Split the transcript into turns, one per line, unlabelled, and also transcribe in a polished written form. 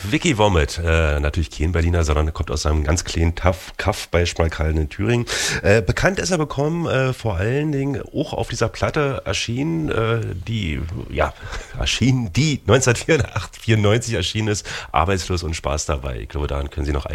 Vicky Wommet, natürlich kein Berliner, sondern kommt aus einem ganz kleinen Kaff bei Schmalkalden in Thüringen. Bekannt ist er bekommen, vor allen Dingen auch auf dieser Platte die 1994 erschienen ist, Arbeitslos und Spaß dabei. Ich glaube, daran können Sie noch